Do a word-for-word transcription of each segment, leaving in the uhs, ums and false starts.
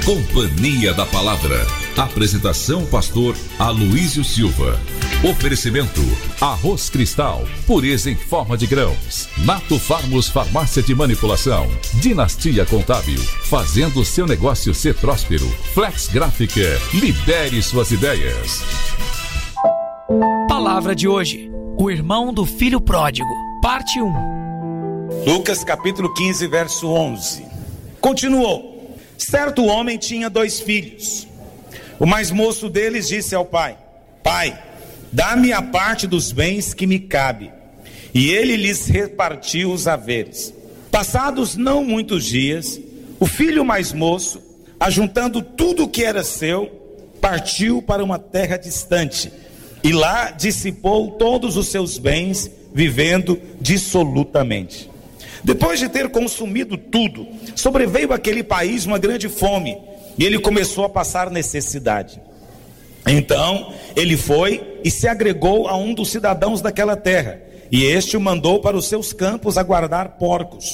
Companhia da Palavra. Apresentação pastor Aloísio Silva. Oferecimento Arroz Cristal, pureza em forma de grãos. Nato Farmos Farmácia de Manipulação. Dinastia Contábil, fazendo seu negócio ser próspero. Flex Gráfica, libere suas ideias. Palavra de hoje: o irmão do filho pródigo, parte um. Lucas capítulo quinze, verso onze. Continuou: certo homem tinha dois filhos. O mais moço deles disse ao pai: Pai, dá-me a parte dos bens que me cabe. E ele lhes repartiu os haveres. Passados não muitos dias, o filho mais moço, ajuntando tudo o que era seu, partiu para uma terra distante, e lá dissipou todos os seus bens, vivendo dissolutamente. Depois de ter consumido tudo, sobreveio àquele país uma grande fome, e ele começou a passar necessidade. Então ele foi e se agregou a um dos cidadãos daquela terra, e este o mandou para os seus campos a guardar porcos.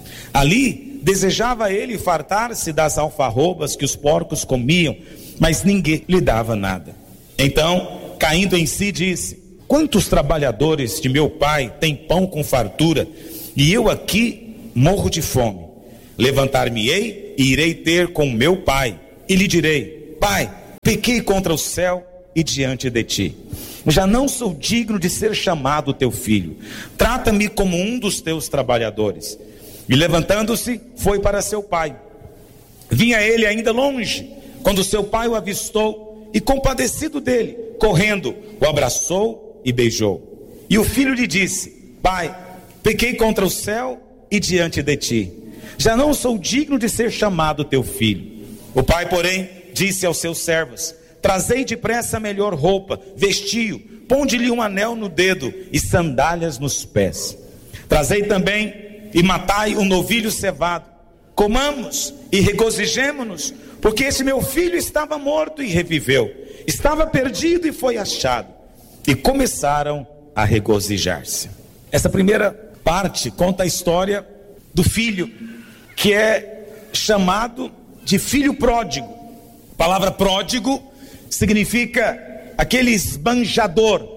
Ali desejava ele fartar-se das alfarrobas que os porcos comiam, mas ninguém lhe dava nada. Então, caindo em si, disse: quantos trabalhadores de meu pai têm pão com fartura, e eu aqui morro de fome? Levantar-me-ei e irei ter com meu pai, e lhe direi: Pai, pequei contra o céu e diante de ti. Já não sou digno de ser chamado teu filho. Trata-me como um dos teus trabalhadores. E levantando-se, foi para seu pai. Vinha ele ainda longe, quando seu pai o avistou, e compadecido dele, correndo, o abraçou e beijou. E o filho lhe disse: Pai, pequei contra o céu e diante de ti. Já não sou digno de ser chamado teu filho. O pai, porém, disse aos seus servos: trazei depressa a melhor roupa, vestiu, ponde-lhe um anel no dedo e sandálias nos pés. Trazei também e matai um novilho cevado. Comamos e regozijemo-nos, porque esse meu filho estava morto e reviveu, estava perdido e foi achado. E começaram a regozijar-se. Essa primeira parte conta a história do filho, que é chamado de filho pródigo. A palavra pródigo significa aquele esbanjador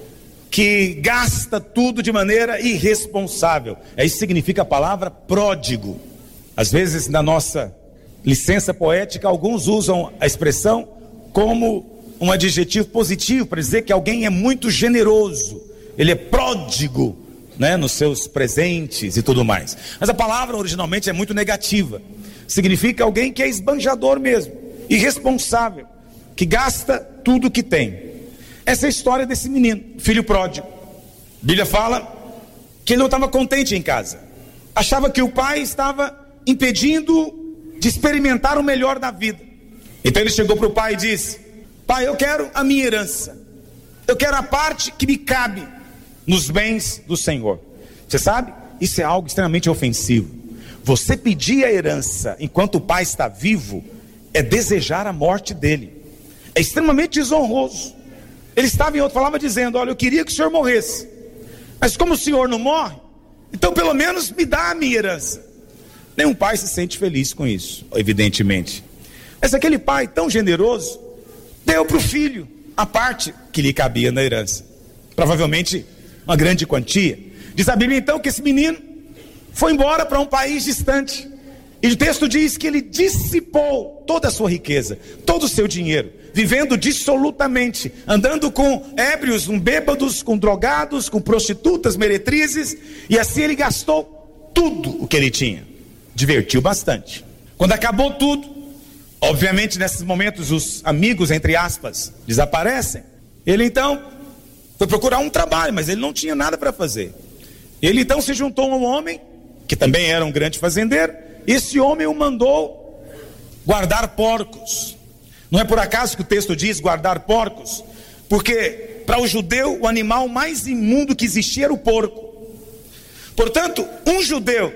que gasta tudo de maneira irresponsável. É isso que significa a palavra pródigo. Às vezes, na nossa licença poética, alguns usam a expressão como um adjetivo positivo para dizer que alguém é muito generoso, ele é pródigo, né, nos seus presentes e tudo mais. Mas a palavra originalmente é muito negativa. Significa alguém que é esbanjador mesmo, irresponsável, que gasta tudo que tem. Essa é a história desse menino, filho pródigo. A Bíblia fala que ele não estava contente em casa. Achava que o pai estava impedindo de experimentar o melhor da vida. Então ele chegou para o pai e disse: Pai, eu quero a minha herança. Eu quero a parte que me cabe nos bens do Senhor. Você sabe? Isso é algo extremamente ofensivo. Você pedir a herança enquanto o pai está vivo é desejar a morte dele. É extremamente desonroso. Ele estava, em outra palavra, dizendo: olha, eu queria que o senhor morresse, mas como o senhor não morre, então pelo menos me dá a minha herança. Nenhum pai se sente feliz com isso, evidentemente. Mas aquele pai tão generoso deu para o filho a parte que lhe cabia na herança. Provavelmente uma grande quantia. Diz a Bíblia então que esse menino foi embora para um país distante. E o texto diz que ele dissipou toda a sua riqueza, todo o seu dinheiro, vivendo dissolutamente, andando com ébrios, com bêbados, com drogados, com prostitutas, meretrizes, e assim ele gastou tudo o que ele tinha. Divertiu bastante. Quando acabou tudo, obviamente nesses momentos os amigos, entre aspas, desaparecem. Ele então foi procurar um trabalho, mas ele não tinha nada para fazer. Ele então se juntou a um homem, que também era um grande fazendeiro. Esse homem o mandou guardar porcos. Não é por acaso que o texto diz guardar porcos, porque para o judeu o animal mais imundo que existia era o porco. Portanto, um judeu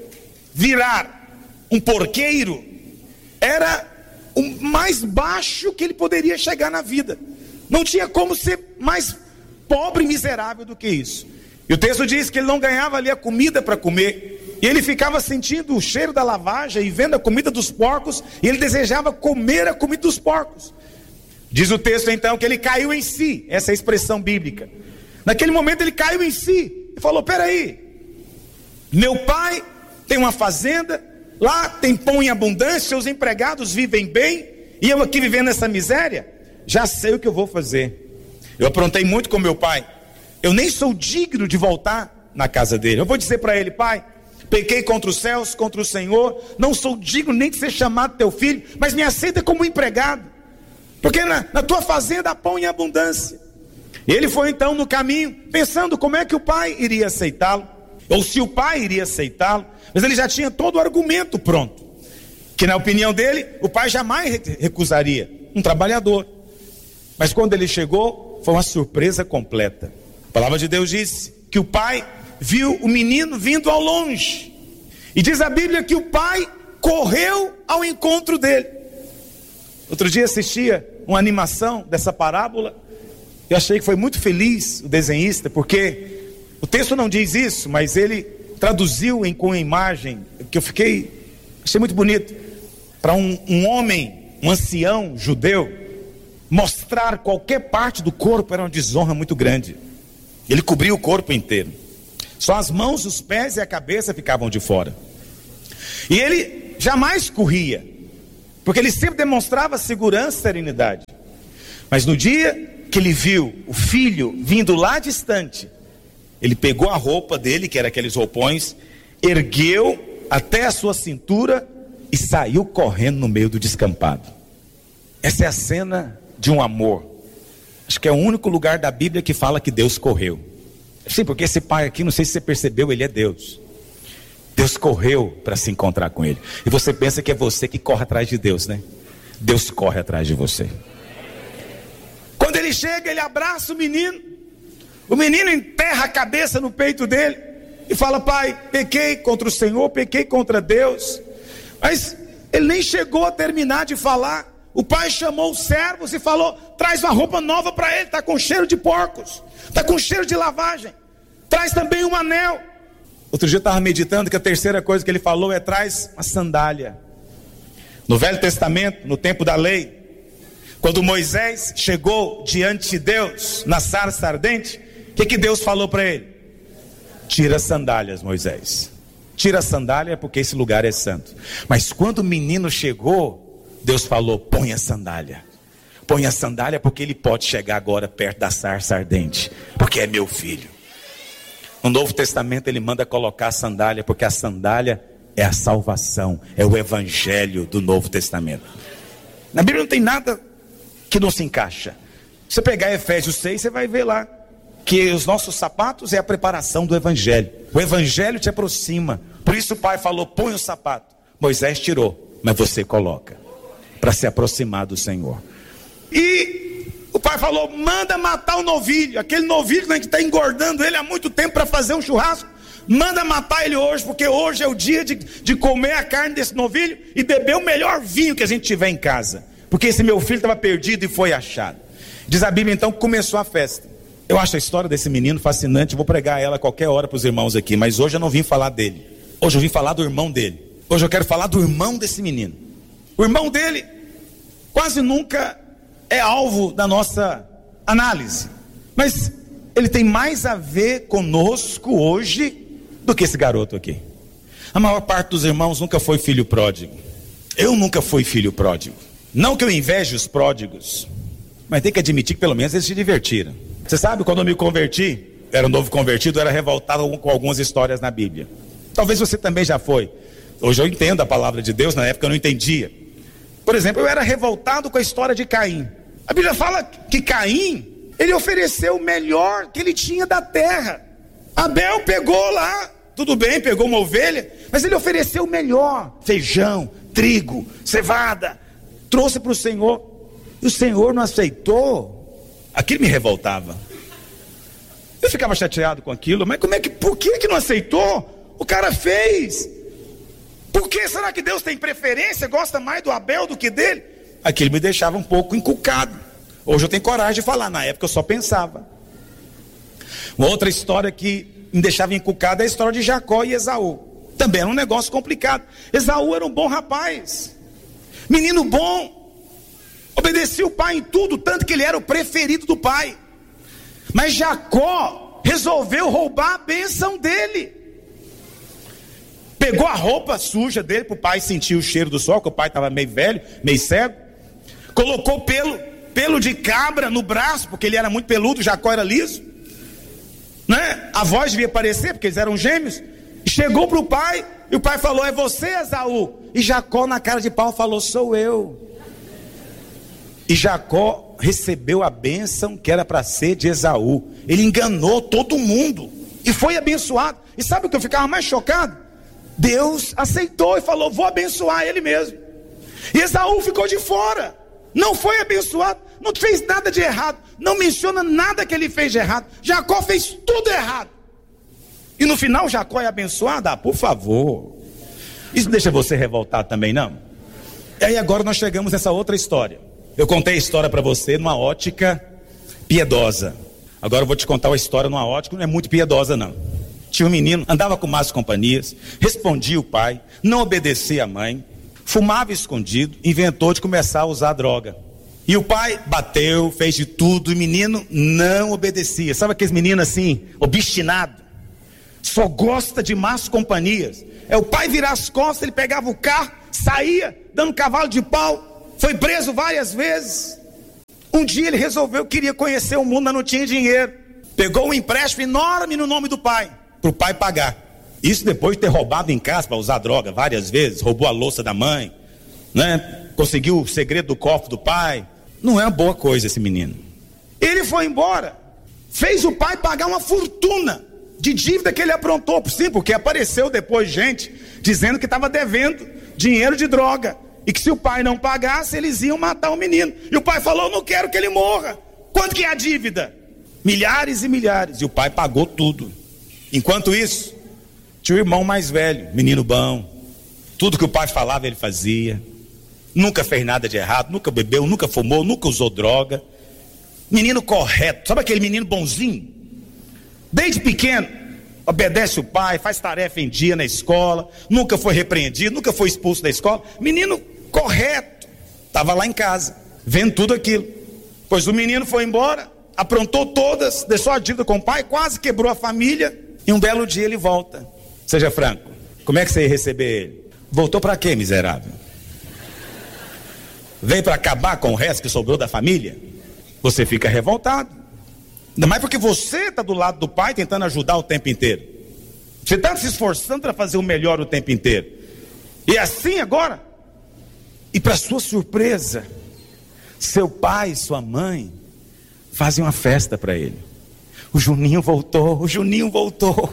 virar um porqueiro era o mais baixo que ele poderia chegar na vida. Não tinha como ser mais pobre e miserável do que isso. E o texto diz que ele não ganhava ali a comida para comer, E ele ficava sentindo o cheiro da lavagem e vendo a comida dos porcos, e ele desejava comer a comida dos porcos. Diz o texto então que ele caiu em si, essa é a expressão bíblica. Naquele momento ele caiu em si e falou: peraí, meu pai tem uma fazenda, lá tem pão em abundância, seus empregados vivem bem, e eu aqui vivendo essa miséria, já sei o que eu vou fazer. Eu aprontei muito com meu pai, eu nem sou digno de voltar na casa dele. Eu vou dizer para ele: pai, pequei contra os céus, contra o Senhor, não sou digno nem de ser chamado teu filho, mas me aceita como empregado, porque na, na tua fazenda há pão em abundância. Ele foi então no caminho, pensando como é que o pai iria aceitá-lo, ou se o pai iria aceitá-lo, mas ele já tinha todo o argumento pronto, que na opinião dele, o pai jamais recusaria um trabalhador. Mas quando ele chegou, foi uma surpresa completa. A palavra de Deus diz que o pai viu o menino vindo ao longe, e diz a Bíblia que o pai correu ao encontro dele. Outro dia assistia uma animação dessa parábola, eu achei que foi muito feliz o desenhista, porque o texto não diz isso, mas ele traduziu em, com a imagem, que eu fiquei, achei muito bonito, para um, um homem, um ancião judeu, mostrar qualquer parte do corpo era uma desonra muito grande. Ele cobria o corpo inteiro, só as mãos, os pés e a cabeça ficavam de fora, e ele jamais corria, porque ele sempre demonstrava segurança e serenidade. Mas no dia que ele viu o filho vindo lá distante, ele pegou a roupa dele, que era aqueles roupões, ergueu até a sua cintura e saiu correndo no meio do descampado. Essa é a cena de um amor. Acho que é o único lugar da Bíblia que fala que Deus correu. Sim, porque esse pai aqui, não sei se você percebeu, ele é Deus. Deus correu para se encontrar com ele. E você pensa que é você que corre atrás de Deus, né? Deus corre atrás de você. Quando ele chega, ele abraça o menino. O menino enterra a cabeça no peito dele e fala: pai, pequei contra o Senhor, pequei contra Deus. Mas ele nem chegou a terminar de falar. O pai chamou os servos e falou: traz uma roupa nova para ele, está com cheiro de porcos, está com cheiro de lavagem, traz também um anel. Outro dia eu estava meditando que a terceira coisa que ele falou é: traz uma sandália. No Velho Testamento, no tempo da lei, quando Moisés chegou diante de Deus na sarça ardente, o que, que Deus falou para ele? Tira as sandálias, Moisés. Tira a sandália, porque esse lugar é santo. Mas quando o menino chegou, Deus falou: põe a sandália. Põe a sandália, porque ele pode chegar agora perto da sarça ardente, porque é meu filho. No Novo Testamento ele manda colocar a sandália, porque a sandália é a salvação, é o evangelho do Novo Testamento. Na Bíblia não tem nada que não se encaixa. Se você pegar Efésios seis, você vai ver lá que os nossos sapatos é a preparação do evangelho. O evangelho te aproxima. Por isso o pai falou: põe o sapato. Moisés tirou, mas você coloca, para se aproximar do Senhor. E o pai falou: manda matar o novilho, aquele novilho que está engordando ele há muito tempo para fazer um churrasco. Manda matar ele hoje, porque hoje é o dia de, de comer a carne desse novilho e beber o melhor vinho que a gente tiver em casa, porque esse meu filho estava perdido e foi achado. Diz a Bíblia então que começou a festa. Eu acho a história desse menino fascinante. Vou pregar ela a qualquer hora para os irmãos aqui, mas hoje eu não vim falar dele. Hoje eu vim falar do irmão dele. Hoje eu quero falar do irmão desse menino. O irmão dele quase nunca é alvo da nossa análise, mas ele tem mais a ver conosco hoje do que esse garoto aqui. A maior parte dos irmãos nunca foi filho pródigo. Eu nunca fui filho pródigo. Não que eu inveje os pródigos, mas tem que admitir que pelo menos eles se divertiram. Você sabe, quando eu me converti, era um novo convertido, eu era revoltado com algumas histórias na Bíblia. Talvez você também já foi. Hoje eu entendo a palavra de Deus, na época eu não entendia. Por exemplo, eu era revoltado com a história de Caim. A Bíblia fala que Caim, ele ofereceu o melhor que ele tinha da terra. Abel pegou lá, tudo bem, pegou uma ovelha, mas ele ofereceu o melhor: feijão, trigo, cevada, trouxe para o Senhor, e o Senhor não aceitou. Aquilo me revoltava. Eu ficava chateado com aquilo, mas como é que, por que que não aceitou? O cara fez. Por que será que Deus tem preferência, gosta mais do Abel do que dele? Aquilo me deixava um pouco encucado. Hoje eu tenho coragem de falar, na época eu só pensava. Uma outra história que me deixava encucado é a história de Jacó e Esaú. Também era um negócio complicado. Esaú era um bom rapaz, menino bom, obedecia o pai em tudo, tanto que ele era o preferido do pai. Mas Jacó resolveu roubar a bênção dele. Pegou a roupa suja dele para o pai sentir o cheiro do sol, que o pai estava meio velho, meio cego. Colocou pelo, pelo de cabra no braço, porque ele era muito peludo, Jacó era liso, né? A voz devia aparecer, porque eles eram gêmeos. Chegou para o pai, e o pai falou: é você, Esaú? E Jacó, na cara de pau, falou: sou eu. E Jacó recebeu a bênção que era para ser de Esaú. Ele enganou todo mundo e foi abençoado. E sabe o que eu ficava mais chocado? Deus aceitou e falou: vou abençoar ele mesmo. E Esaú ficou de fora, não foi abençoado, não fez nada de errado, não menciona nada que ele fez de errado. Jacó fez tudo errado. E no final Jacó é abençoado? Ah, por favor. Isso deixa você revoltado também, não? E aí agora nós chegamos nessa outra história. Eu contei a história para você numa ótica piedosa. Agora eu vou te contar uma história numa ótica não é muito piedosa, não. Tinha um menino, andava com más companhias, respondia o pai, não obedecia a mãe, fumava escondido, inventou de começar a usar droga. E o pai bateu, fez de tudo, e o menino não obedecia. Sabe aqueles meninos assim, obstinado? Só gosta de más companhias. É o pai virar as costas, ele pegava o carro, saía, dando cavalo de pau, foi preso várias vezes. Um dia ele resolveu, queria conhecer o mundo, mas não tinha dinheiro. Pegou um empréstimo enorme no nome do pai, para o pai pagar. Isso depois de ter roubado em casa para usar droga várias vezes, roubou a louça da mãe, né? Conseguiu o segredo do cofre do pai. Não é uma boa coisa esse menino. Ele foi embora, fez o pai pagar uma fortuna de dívida que ele aprontou. Sim, porque apareceu depois gente dizendo que estava devendo dinheiro de droga, e que se o pai não pagasse, eles iam matar o menino. E o pai falou: não quero que ele morra. Quanto que é a dívida? Milhares e milhares. E o pai pagou tudo. Enquanto isso, tinha o irmão mais velho, menino bom, tudo que o pai falava ele fazia, nunca fez nada de errado, nunca bebeu, nunca fumou, nunca usou droga, menino correto. Sabe aquele menino bonzinho? Desde pequeno obedece o pai, faz tarefa em dia na escola, nunca foi repreendido, nunca foi expulso da escola. Menino correto, estava lá em casa vendo tudo aquilo. Pois o menino foi embora, aprontou todas, deixou a dívida com o pai, quase quebrou a família. E um belo dia ele volta. Seja franco, como é que você ia receber ele? Voltou para quê, miserável? Veio para acabar com o resto que sobrou da família? Você fica revoltado. Ainda mais porque você está do lado do pai tentando ajudar o tempo inteiro. Você está se esforçando para fazer o melhor o tempo inteiro. E assim agora, e para sua surpresa, seu pai e sua mãe fazem uma festa para ele. O Juninho voltou, o Juninho voltou.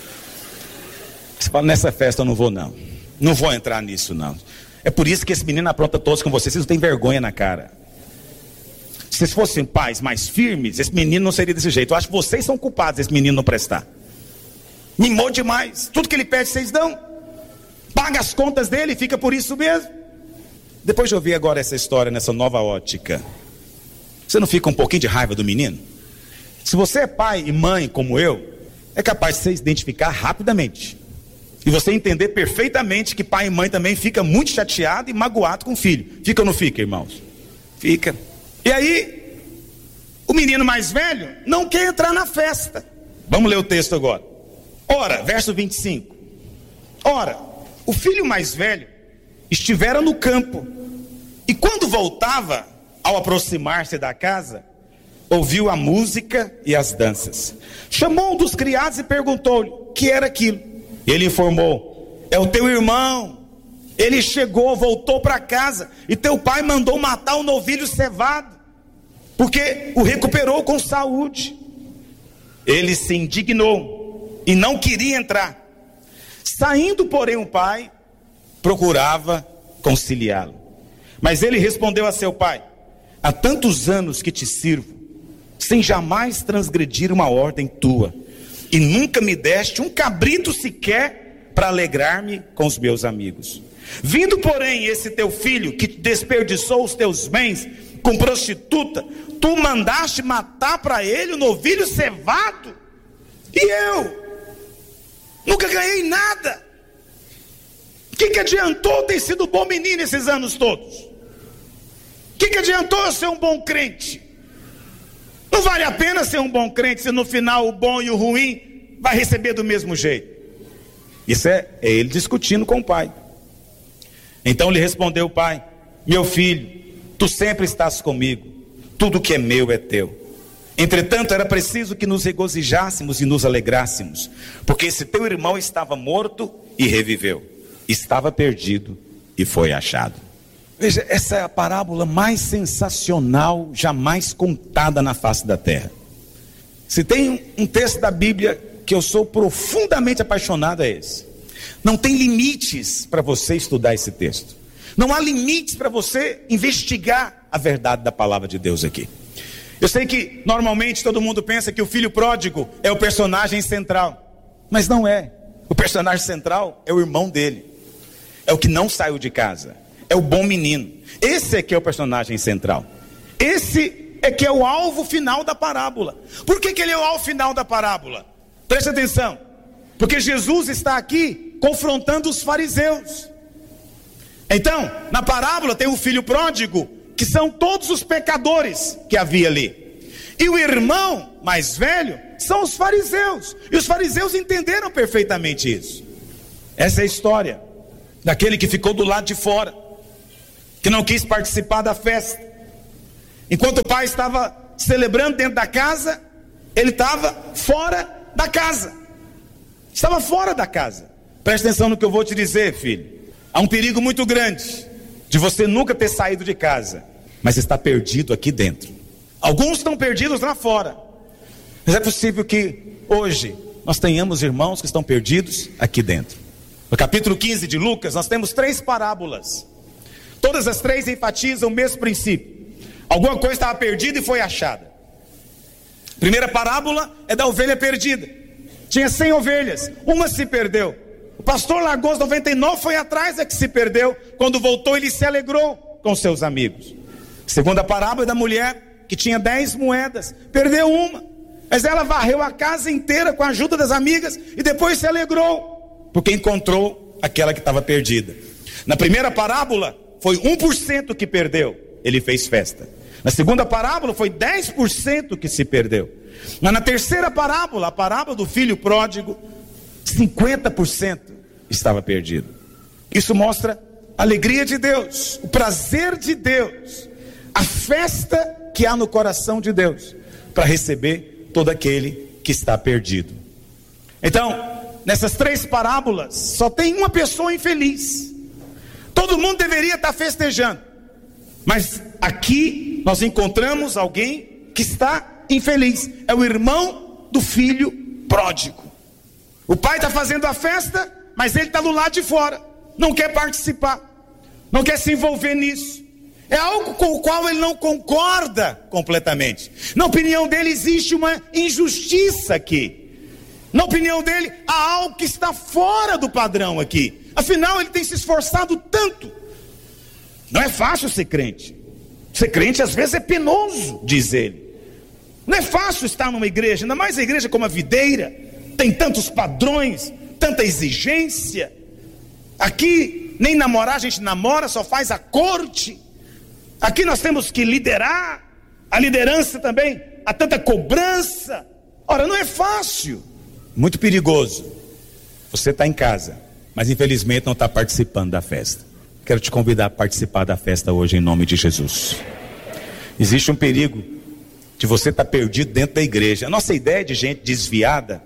Você fala: nessa festa eu não vou não. Não vou entrar nisso não. É por isso que esse menino apronta todos com vocês. Vocês não têm vergonha na cara. Se vocês fossem pais mais firmes, esse menino não seria desse jeito. Eu acho que vocês são culpados desse menino não prestar. Mimou demais. Tudo que ele pede vocês dão. Paga as contas dele e fica por isso mesmo. Depois de ouvir agora essa história nessa nova ótica, você não fica um pouquinho de raiva do menino? Se você é pai e mãe como eu, é capaz de você identificar rapidamente. E você entender perfeitamente que pai e mãe também fica muito chateado e magoado com o filho. Fica ou não fica, irmãos? Fica. E aí, o menino mais velho não quer entrar na festa. Vamos ler o texto agora. Ora, verso vinte e cinco. Ora, o filho mais velho estivera no campo, e quando voltava, ao aproximar-se da casa, ouviu a música e as danças. Chamou um dos criados e perguntou-lhe o que era aquilo. Ele informou: é o teu irmão. Ele chegou, voltou para casa, e teu pai mandou matar o novilho cevado, porque o recuperou com saúde. Ele se indignou e não queria entrar. Saindo, porém, o pai procurava conciliá-lo. Mas ele respondeu a seu pai: há tantos anos que te sirvo, sem jamais transgredir uma ordem tua, e nunca me deste um cabrito sequer para alegrar-me com os meus amigos. Vindo, porém, esse teu filho que desperdiçou os teus bens com prostituta, tu mandaste matar para ele o novilho cevado, e eu nunca ganhei nada. que, que adiantou ter sido bom menino esses anos todos? O que, que adiantou eu ser um bom crente? Não vale a pena ser um bom crente se no final o bom e o ruim vai receber do mesmo jeito. Isso é, é ele discutindo com o pai. Então lhe respondeu o pai: meu filho, tu sempre estás comigo, tudo que é meu é teu. Entretanto, era preciso que nos regozijássemos e nos alegrássemos, porque esse teu irmão estava morto e reviveu, estava perdido e foi achado. Veja, essa é a parábola mais sensacional jamais contada na face da terra. Se tem um texto da Bíblia que eu sou profundamente apaixonado, é esse. Não tem limites para você estudar esse texto. Não há limites para você investigar a verdade da palavra de Deus aqui. Eu sei que normalmente todo mundo pensa que o filho pródigo é o personagem central, mas não é. O personagem central é o irmão dele, é o que não saiu de casa, é o bom menino. Esse é que é o personagem central. Esse é que é o alvo final da parábola. Por que que ele é o alvo final da parábola? Preste atenção, porque Jesus está aqui confrontando os fariseus. Então, na parábola tem o filho pródigo, que são todos os pecadores que havia ali. E o irmão mais velho são os fariseus. E os fariseus entenderam perfeitamente isso. Essa é a história daquele que ficou do lado de fora, que não quis participar da festa. Enquanto o pai estava celebrando dentro da casa, ele estava fora da casa. Estava fora da casa. Presta atenção no que eu vou te dizer, filho. Há um perigo muito grande de você nunca ter saído de casa, mas está perdido aqui dentro. Alguns estão perdidos lá fora, mas é possível que hoje nós tenhamos irmãos que estão perdidos aqui dentro. No capítulo quinze de Lucas, nós temos três parábolas. Todas as três enfatizam o mesmo princípio. Alguma coisa estava perdida e foi achada. A primeira parábola é da ovelha perdida. Tinha cem ovelhas, uma se perdeu. O pastor largou as noventa e nove, foi atrás da que se perdeu. Quando voltou, ele se alegrou com seus amigos. A segunda parábola é da mulher que tinha dez moedas, perdeu uma, mas ela varreu a casa inteira com a ajuda das amigas e depois se alegrou, porque encontrou aquela que estava perdida. Na primeira parábola, foi um por cento que perdeu, ele fez festa. Na segunda parábola, foi dez por cento que se perdeu. Mas na terceira parábola, a parábola do filho pródigo, cinquenta por cento estava perdido. Isso mostra a alegria de Deus, o prazer de Deus, a festa que há no coração de Deus para receber todo aquele que está perdido. Então, nessas três parábolas, só tem uma pessoa infeliz. Todo mundo deveria estar festejando, mas aqui nós encontramos alguém que está infeliz. É o irmão do filho pródigo. O pai está fazendo a festa, mas ele está do lado de fora, não quer participar, não quer se envolver nisso. É algo com o qual ele não concorda completamente. Na opinião dele existe uma injustiça aqui. Na opinião dele há algo que está fora do padrão aqui. Afinal, ele tem se esforçado tanto. Não é fácil ser crente. Ser crente às vezes é penoso, diz ele. Não é fácil estar numa igreja, ainda mais a igreja como a videira. Tem tantos padrões, tanta exigência. Aqui nem namorar a gente namora, só faz a corte. Aqui nós temos que liderar. A liderança também, há tanta cobrança. Ora, não é fácil. Muito perigoso. Você está em casa, mas infelizmente não está participando da festa. Quero te convidar a participar da festa hoje em nome de Jesus. Existe um perigo de você estar perdido dentro da igreja. A nossa ideia de gente desviada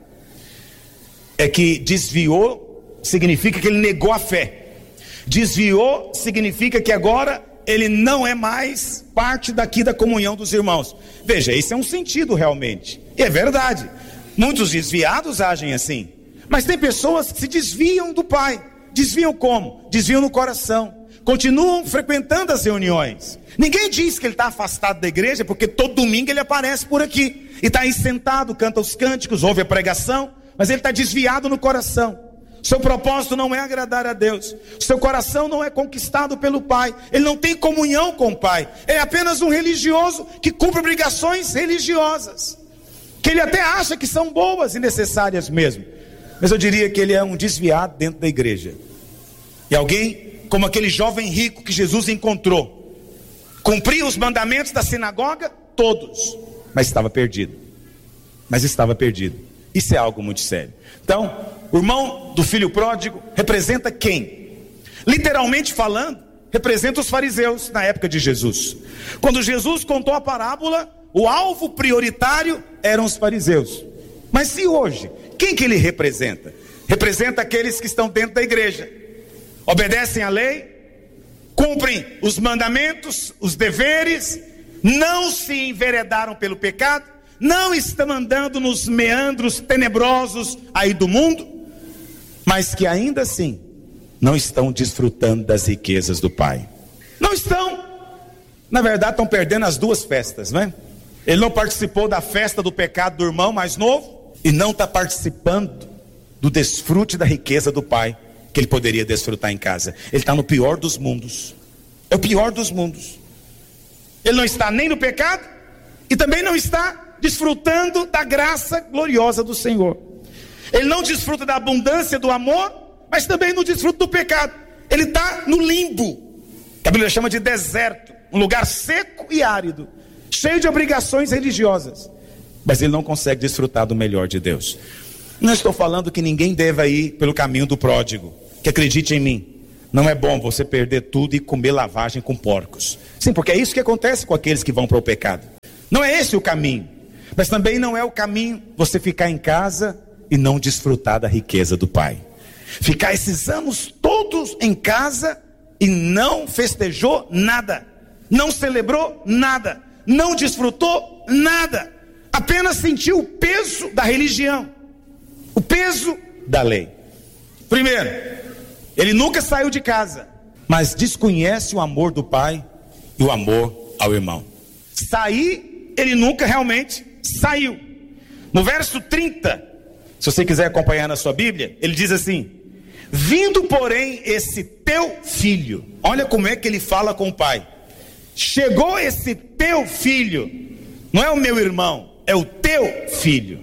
é que desviou significa que ele negou a fé. Desviou significa que agora ele não é mais parte daqui da comunhão dos irmãos. Veja, esse é um sentido realmente. E é verdade. Muitos desviados agem assim. Mas tem pessoas que se desviam do Pai. Desviam como? Desviam no coração. Continuam frequentando as reuniões. Ninguém diz que ele está afastado da igreja, porque todo domingo ele aparece por aqui. E está aí sentado, canta os cânticos, ouve a pregação. Mas ele está desviado no coração. Seu propósito não é agradar a Deus. Seu coração não é conquistado pelo Pai. Ele não tem comunhão com o Pai. É apenas um religioso que cumpre obrigações religiosas, que ele até acha que são boas e necessárias mesmo. Mas eu diria que ele é um desviado dentro da igreja. E alguém, como aquele jovem rico que Jesus encontrou, cumpria os mandamentos da sinagoga, todos, mas estava perdido. Mas estava perdido. Isso é algo muito sério. Então, o irmão do filho pródigo representa quem? Literalmente falando, representa os fariseus na época de Jesus. Quando Jesus contou a parábola, o alvo prioritário eram os fariseus. Mas e hoje? Quem que ele representa? Representa aqueles que estão dentro da igreja, obedecem à lei, cumprem os mandamentos, os deveres, não se enveredaram pelo pecado, não estão andando nos meandros tenebrosos aí do mundo, mas que ainda assim não estão desfrutando das riquezas do Pai. Não estão. Na verdade estão perdendo as duas festas, não é? Ele não participou da festa do pecado do irmão mais novo e não está participando do desfrute da riqueza do Pai que ele poderia desfrutar em casa. Ele está no pior dos mundos. É o pior dos mundos. Ele não está nem no pecado e também não está desfrutando da graça gloriosa do Senhor. Ele não desfruta da abundância do amor, mas também não desfruta do pecado. Ele está no limbo, que a Bíblia chama de deserto, um lugar seco e árido, cheio de obrigações religiosas, mas ele não consegue desfrutar do melhor de Deus. Não estou falando que ninguém deva ir pelo caminho do pródigo, que acredite em mim, não é bom você perder tudo e comer lavagem com porcos. Sim, porque é isso que acontece com aqueles que vão para o pecado. Não é esse o caminho, mas também não é o caminho você ficar em casa e não desfrutar da riqueza do Pai. Ficar esses anos todos em casa e não festejou nada, não celebrou nada, não desfrutou nada, apenas sentiu o peso da religião, o peso da lei. Primeiro, ele nunca saiu de casa, mas desconhece o amor do Pai e o amor ao irmão. Sair, ele nunca realmente saiu. No verso trinta, se você quiser acompanhar na sua Bíblia, ele diz assim: vindo porém esse teu filho, olha como é que ele fala com o pai. Chegou esse teu filho, não é o meu irmão, é o teu filho.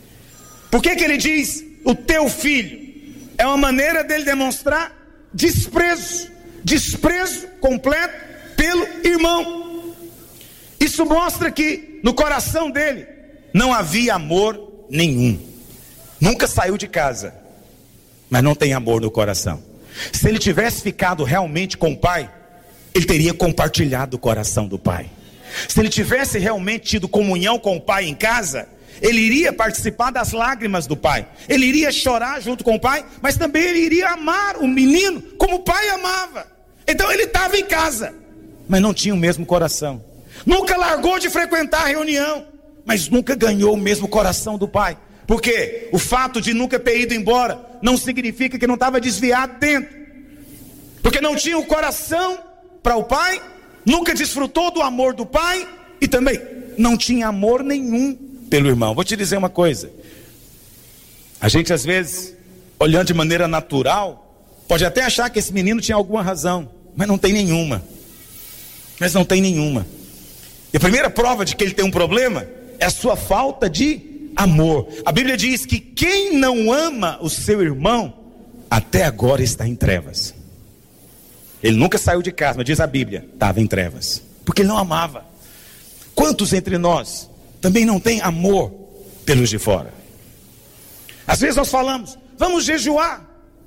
Por que que ele diz o teu filho? É uma maneira dele demonstrar desprezo, desprezo completo pelo irmão. Isso mostra que no coração dele não havia amor nenhum. Nunca saiu de casa, mas não tem amor no coração. Se ele tivesse ficado realmente com o pai, ele teria compartilhado o coração do pai. Se ele tivesse realmente tido comunhão com o pai em casa, ele iria participar das lágrimas do pai, ele iria chorar junto com o pai, mas também ele iria amar o menino como o pai amava. Então ele estava em casa, mas não tinha o mesmo coração. Nunca largou de frequentar a reunião, mas nunca ganhou o mesmo coração do pai. Porque o fato de nunca ter ido embora não significa que não estava desviado dentro, porque não tinha o coração para o pai, nunca desfrutou do amor do pai e também não tinha amor nenhum pelo irmão. Vou te dizer uma coisa, a gente às vezes, olhando de maneira natural, pode até achar que esse menino tinha alguma razão, mas não tem nenhuma. Mas não tem nenhuma. E a primeira prova de que ele tem um problema é a sua falta de amor. A Bíblia diz que quem não ama o seu irmão, até agora está em trevas. Ele nunca saiu de casa, mas diz a Bíblia, estava em trevas, porque ele não amava. Quantos entre nós também não tem amor pelos de fora? Às vezes nós falamos, vamos jejuar,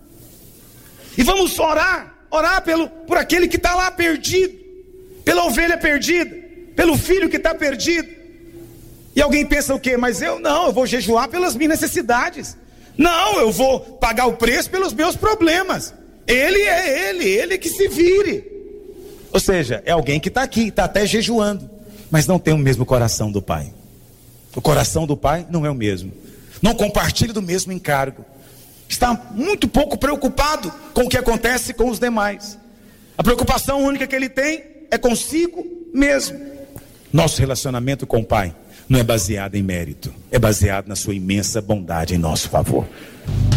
e vamos orar, orar pelo, por aquele que está lá perdido, pela ovelha perdida, pelo filho que está perdido. E alguém pensa o quê? Mas eu não, eu vou jejuar pelas minhas necessidades. Não, eu vou pagar o preço pelos meus problemas. Ele é ele, ele que se vire. Ou seja, é alguém que está aqui, está até jejuando, mas não tem o mesmo coração do pai. O coração do pai não é o mesmo, não compartilha do mesmo encargo, está muito pouco preocupado com o que acontece com os demais. A preocupação única que ele tem é consigo mesmo. Nosso relacionamento com o pai não é baseado em mérito, é baseado na sua imensa bondade em nosso favor.